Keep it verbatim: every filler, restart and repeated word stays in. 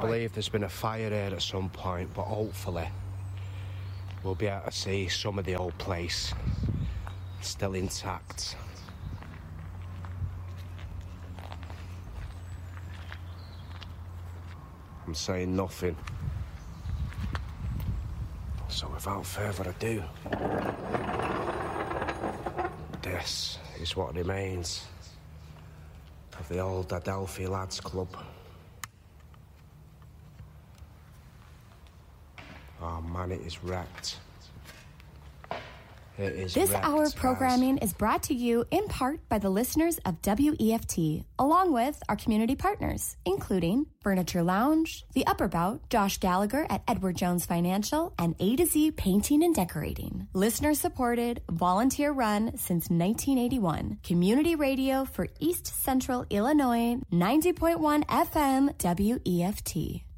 believe there's been a fire here at some point, but hopefully we'll be able to see some of the old place still intact. I'm saying nothing. So without further ado, this is what remains of the old Adelphi Lads Club. Oh man, it is wrecked. It is This wrecked, hour of guys. programming is brought to you in part by the listeners of W E F T, along with our community partners, including Furniture Lounge, The Upper Bout, Josh Gallagher at Edward Jones Financial, and A to Z Painting and Decorating. Listener supported, volunteer run since nineteen eighty-one. Community radio for East Central Illinois, ninety point one F M W E F T.